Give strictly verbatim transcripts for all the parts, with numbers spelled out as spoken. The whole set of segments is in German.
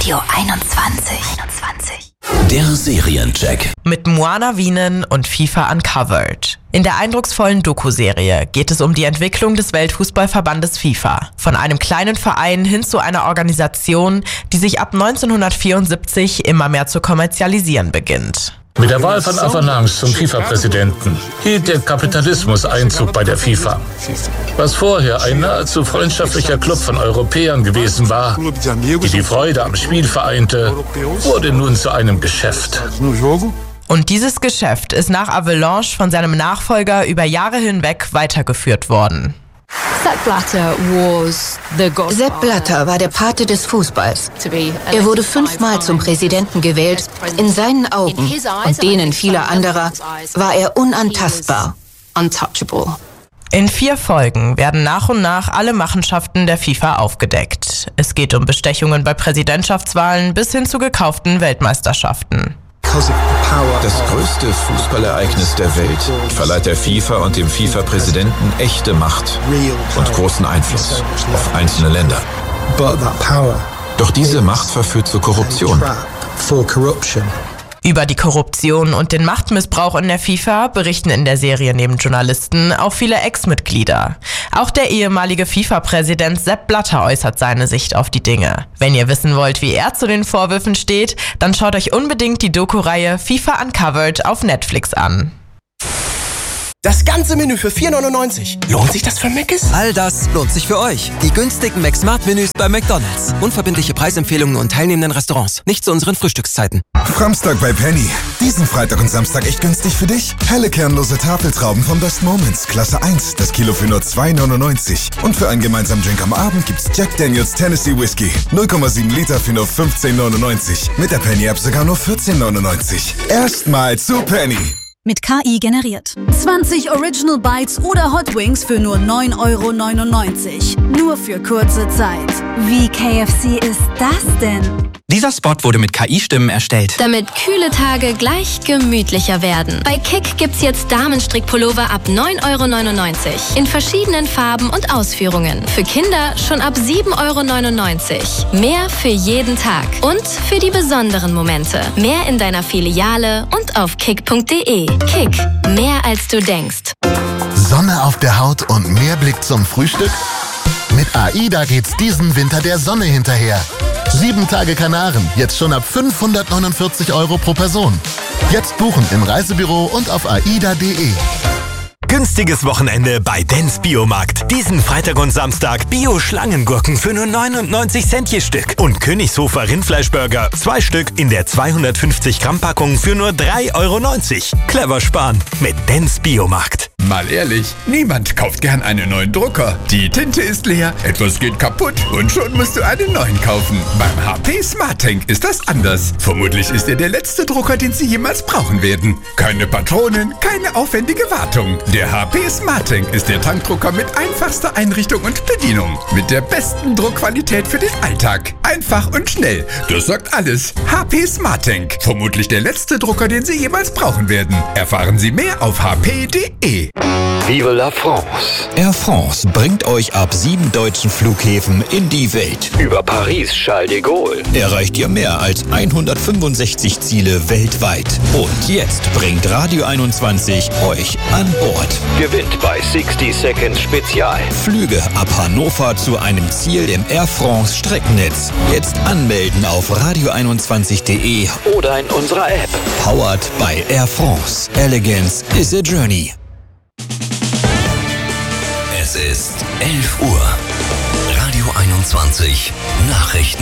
Radio einundzwanzig. einundzwanzig. Der Seriencheck. Mit Moana Wienen und FIFA Uncovered. In der eindrucksvollen Doku-Serie geht es um die Entwicklung des Weltfußballverbandes FIFA. Von einem kleinen Verein hin zu einer Organisation, die sich ab neunzehnhundertvierundsiebzig immer mehr zu kommerzialisieren beginnt. Mit der Wahl von Avenange zum FIFA-Präsidenten hielt der Kapitalismus Einzug bei der FIFA. Was vorher ein nahezu freundschaftlicher Club von Europäern gewesen war, die die Freude am Spiel vereinte, wurde nun zu einem Geschäft. Und dieses Geschäft ist nach Avalanche von seinem Nachfolger über Jahre hinweg weitergeführt worden. Sepp Blatter war der Pate des Fußballs. Er wurde fünfmal zum Präsidenten gewählt. In seinen Augen und denen vieler anderer war er unantastbar. Untouchable. In vier Folgen werden nach und nach alle Machenschaften der FIFA aufgedeckt. Es geht um Bestechungen bei Präsidentschaftswahlen bis hin zu gekauften Weltmeisterschaften. Das größte Fußballereignis der Welt verleiht der FIFA und dem FIFA-Präsidenten echte Macht und großen Einfluss auf einzelne Länder. Doch diese Macht verführt zu Korruption. Über die Korruption und den Machtmissbrauch in der FIFA berichten in der Serie neben Journalisten auch viele Ex-Mitglieder. Auch der ehemalige FIFA-Präsident Sepp Blatter äußert seine Sicht auf die Dinge. Wenn ihr wissen wollt, wie er zu den Vorwürfen steht, dann schaut euch unbedingt die Doku-Reihe FIFA Uncovered auf Netflix an. Das ganze Menü für vier neunundneunzig. Lohnt sich das für Mc's? All das lohnt sich für euch. Die günstigen McSmart-Menüs bei McDonald's. Unverbindliche Preisempfehlungen und teilnehmenden Restaurants. Nicht zu unseren Frühstückszeiten. Framstag bei Penny. Diesen Freitag und Samstag echt günstig für dich. Helle kernlose Tafeltrauben von Best Moments. Klasse eins. Das Kilo für nur zwei neunundneunzig. Und für einen gemeinsamen Drink am Abend gibt's Jack Daniels Tennessee Whiskey. null Komma sieben Liter für nur fünfzehn neunundneunzig. Mit der Penny-App sogar nur vierzehn neunundneunzig. Erstmal zu Penny. Mit K I generiert. zwanzig Original Bites oder Hot Wings für nur neun Euro neunundneunzig. Nur für kurze Zeit. Wie K F C ist das denn? Dieser Spot wurde mit K I-Stimmen erstellt. Damit kühle Tage gleich gemütlicher werden. Bei Kick gibt's jetzt Damenstrickpullover ab neun Euro neunundneunzig. In verschiedenen Farben und Ausführungen. Für Kinder schon ab sieben Euro neunundneunzig. Mehr für jeden Tag. Und für die besonderen Momente. Mehr in deiner Filiale und auf kick punkt de. Kick. Mehr als du denkst. Sonne auf der Haut und mehr Blick zum Frühstück? Mit AIDA geht's diesen Winter der Sonne hinterher. Sieben Tage Kanaren, jetzt schon ab fünfhundertneunundvierzig Euro pro Person. Jetzt buchen im Reisebüro und auf aida punkt de. Günstiges Wochenende bei Dens Biomarkt. Diesen Freitag und Samstag Bio-Schlangengurken für nur neunundneunzig Cent je Stück. Und Königshofer Rindfleischburger, zwei Stück in der zweihundertfünfzig Gramm Packung für nur drei Euro neunzig. Clever sparen mit Dens Biomarkt. Mal ehrlich, niemand kauft gern einen neuen Drucker. Die Tinte ist leer, etwas geht kaputt und schon musst du einen neuen kaufen. Beim H P SmartTank ist das anders. Vermutlich ist er der letzte Drucker, den Sie jemals brauchen werden. Keine Patronen, keine aufwendige Wartung. Der H P SmartTank ist der Tankdrucker mit einfachster Einrichtung und Bedienung. Mit der besten Druckqualität für den Alltag. Einfach und schnell. Das sagt alles. H P SmartTank. Vermutlich der letzte Drucker, den Sie jemals brauchen werden. Erfahren Sie mehr auf h p punkt de. Vive la France! Air France bringt euch ab sieben deutschen Flughäfen in die Welt. Über Paris, Charles de Gaulle erreicht ihr mehr als hundertfünfundsechzig Ziele weltweit. Und jetzt bringt Radio einundzwanzig euch an Bord. Gewinnt bei sixty Seconds Spezial. Flüge ab Hannover zu einem Ziel im Air France Streckennetz. Jetzt anmelden auf radio einundzwanzig punkt de oder in unserer App. Powered by Air France. Elegance is a journey. Es ist elf Uhr. Radio einundzwanzig. Nachrichten.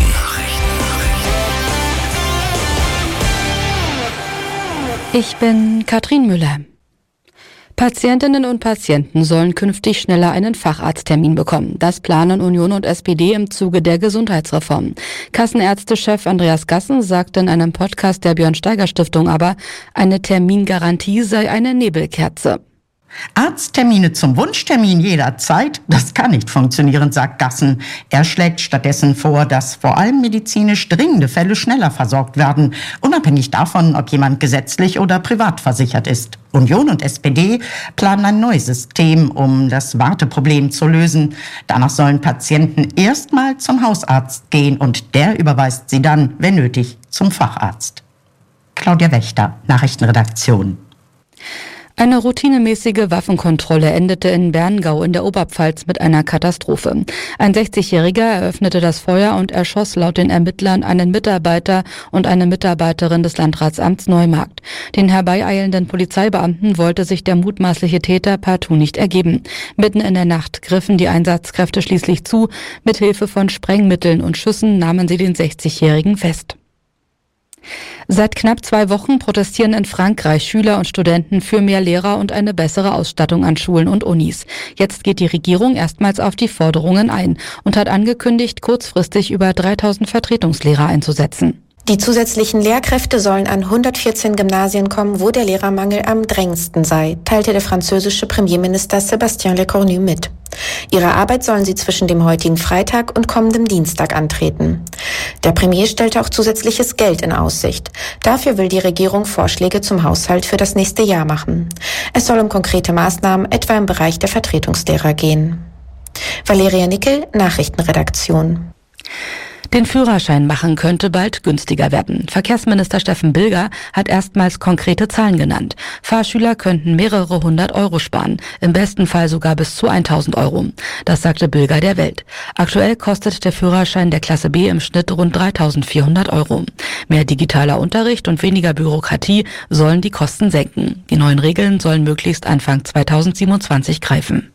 Ich bin Katrin Müller. Patientinnen und Patienten sollen künftig schneller einen Facharzttermin bekommen. Das planen Union und S P D im Zuge der Gesundheitsreform. Kassenärztechef Andreas Gassen sagte in einem Podcast der Björn Steiger Stiftung aber, eine Termingarantie sei eine Nebelkerze. Arzttermine zum Wunschtermin jederzeit, das kann nicht funktionieren, sagt Gassen. Er schlägt stattdessen vor, dass vor allem medizinisch dringende Fälle schneller versorgt werden, unabhängig davon, ob jemand gesetzlich oder privat versichert ist. Union und S P D planen ein neues System, um das Warteproblem zu lösen. Danach sollen Patienten erstmal zum Hausarzt gehen und der überweist sie dann, wenn nötig, zum Facharzt. Claudia Wächter, Nachrichtenredaktion. Eine routinemäßige Waffenkontrolle endete in Berngau in der Oberpfalz mit einer Katastrophe. Ein sechzigjähriger eröffnete das Feuer und erschoss laut den Ermittlern einen Mitarbeiter und eine Mitarbeiterin des Landratsamts Neumarkt. Den herbeieilenden Polizeibeamten wollte sich der mutmaßliche Täter partout nicht ergeben. Mitten in der Nacht griffen die Einsatzkräfte schließlich zu. Mit Hilfe von Sprengmitteln und Schüssen nahmen sie den sechzigjährigen fest. Seit knapp zwei Wochen protestieren in Frankreich Schüler und Studenten für mehr Lehrer und eine bessere Ausstattung an Schulen und Unis. Jetzt geht die Regierung erstmals auf die Forderungen ein und hat angekündigt, kurzfristig über dreitausend Vertretungslehrer einzusetzen. Die zusätzlichen Lehrkräfte sollen an hundertvierzehn Gymnasien kommen, wo der Lehrermangel am drängendsten sei, teilte der französische Premierminister Sébastien Lecornu mit. Ihre Arbeit sollen sie zwischen dem heutigen Freitag und kommendem Dienstag antreten. Der Premier stellte auch zusätzliches Geld in Aussicht. Dafür will die Regierung Vorschläge zum Haushalt für das nächste Jahr machen. Es soll um konkrete Maßnahmen etwa im Bereich der Vertretungslehrer gehen. Valeria Nickel, Nachrichtenredaktion. Den Führerschein machen könnte bald günstiger werden. Verkehrsminister Steffen Bilger hat erstmals konkrete Zahlen genannt. Fahrschüler könnten mehrere hundert Euro sparen, im besten Fall sogar bis zu tausend Euro. Das sagte Bilger der Welt. Aktuell kostet der Führerschein der Klasse B im Schnitt rund dreitausendvierhundert Euro. Mehr digitaler Unterricht und weniger Bürokratie sollen die Kosten senken. Die neuen Regeln sollen möglichst Anfang zweitausendsiebenundzwanzig greifen.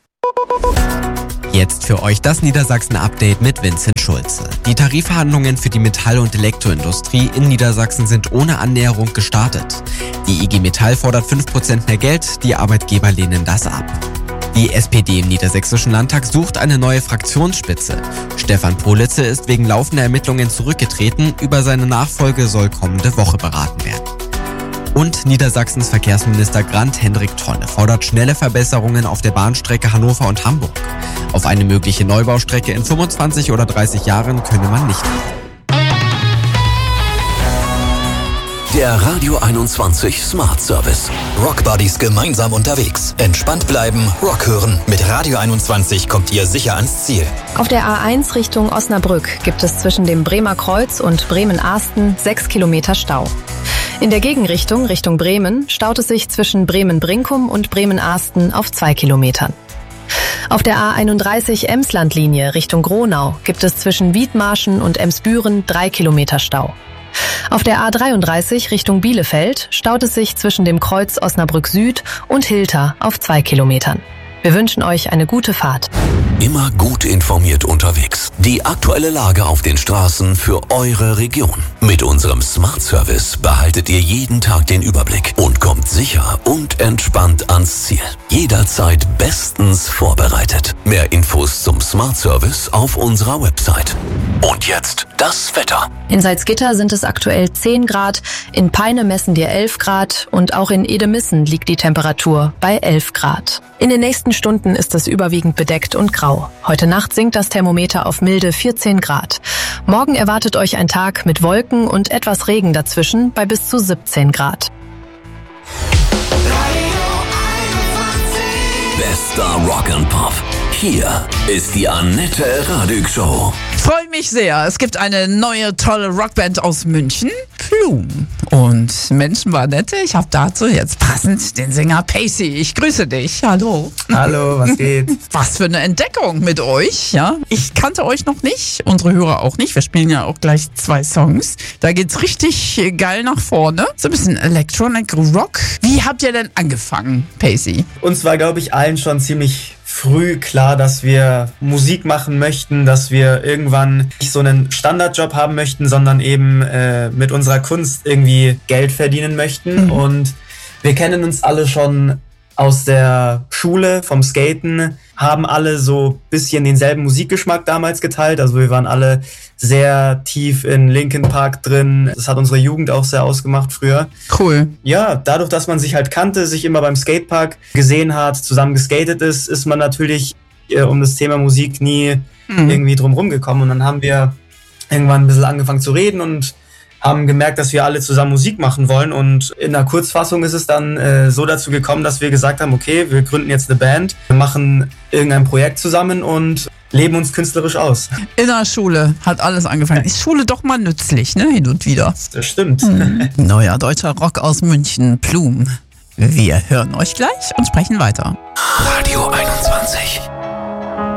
Jetzt für euch das Niedersachsen-Update mit Vincent Schulze. Die Tarifverhandlungen für die Metall- und Elektroindustrie in Niedersachsen sind ohne Annäherung gestartet. Die I G Metall fordert fünf Prozent mehr Geld, die Arbeitgeber lehnen das ab. Die S P D im Niedersächsischen Landtag sucht eine neue Fraktionsspitze. Stefan Politze ist wegen laufender Ermittlungen zurückgetreten, über seine Nachfolge soll kommende Woche beraten werden. Und Niedersachsens Verkehrsminister Grant Hendrik Tonne fordert schnelle Verbesserungen auf der Bahnstrecke Hannover und Hamburg. Auf eine mögliche Neubaustrecke in fünfundzwanzig oder dreißig Jahren könne man nicht warten. Der Radio einundzwanzig Smart Service. Rock Buddies gemeinsam unterwegs. Entspannt bleiben, Rock hören. Mit Radio einundzwanzig kommt ihr sicher ans Ziel. Auf der A eins Richtung Osnabrück gibt es zwischen dem Bremer Kreuz und Bremen-Ahsten sechs Kilometer Stau. In der Gegenrichtung, Richtung Bremen, staut es sich zwischen Bremen-Brinkum und Bremen-Ahsten auf zwei Kilometern. Auf der A einunddreißig Emslandlinie Richtung Gronau gibt es zwischen Wiedmarschen und Emsbüren drei Kilometer Stau. Auf der A dreiunddreißig Richtung Bielefeld staut es sich zwischen dem Kreuz Osnabrück Süd und Hilter auf zwei Kilometern. Wir wünschen euch eine gute Fahrt. Immer gut informiert unterwegs. Die aktuelle Lage auf den Straßen für eure Region. Mit unserem Smart Service behaltet ihr jeden Tag den Überblick und kommt sicher und entspannt ans Ziel. Jederzeit bestens vorbereitet. Mehr Infos zum Smart Service auf unserer Website. Und jetzt das Wetter. In Salzgitter sind es aktuell zehn Grad, in Peine messen wir elf Grad und auch in Edemissen liegt die Temperatur bei elf Grad. In den nächsten Stunden ist es überwiegend bedeckt und grau. Heute Nacht sinkt das Thermometer auf milde vierzehn Grad. Morgen erwartet euch ein Tag mit Wolken und etwas Regen dazwischen bei bis zu siebzehn Grad. Bester Rock and Pop. Hier ist die Annette Radig Show. Freue mich sehr. Es gibt eine neue tolle Rockband aus München, Plume. Und Menschen war nette. Ich habe dazu jetzt passend den Sänger Pacey. Ich grüße dich. Hallo. Hallo, was geht? Was für eine Entdeckung mit euch. Ja, ich kannte euch noch nicht, unsere Hörer auch nicht. Wir spielen ja auch gleich zwei Songs. Da geht's richtig geil nach vorne. So ein bisschen Electronic Rock. Wie habt ihr denn angefangen, Pacey? Uns war, glaube ich, allen schon ziemlich früh klar, dass wir Musik machen möchten, dass wir irgendwann nicht so einen Standardjob haben möchten, sondern eben äh, mit unserer Kunst irgendwie Geld verdienen möchten. Mhm. Und wir kennen uns alle schon aus der Schule, vom Skaten, haben alle so ein bisschen denselben Musikgeschmack damals geteilt. Also wir waren alle sehr tief in Linkin Park drin. Das hat unsere Jugend auch sehr ausgemacht früher. Cool. Ja, dadurch, dass man sich halt kannte, sich immer beim Skatepark gesehen hat, zusammen geskatet ist, ist man natürlich äh, um das Thema Musik nie mhm. irgendwie drum rumgekommen. Und dann haben wir irgendwann ein bisschen angefangen zu reden und haben gemerkt, dass wir alle zusammen Musik machen wollen. Und in der Kurzfassung ist es dann äh, so dazu gekommen, dass wir gesagt haben, okay, wir gründen jetzt eine Band, wir machen irgendein Projekt zusammen und leben uns künstlerisch aus. In der Schule hat alles angefangen. Ist Schule doch mal nützlich, ne? Hin und wieder. Das stimmt. Mhm. Neuer deutscher Rock aus München, Plum. Wir hören euch gleich und sprechen weiter. Radio einundzwanzig.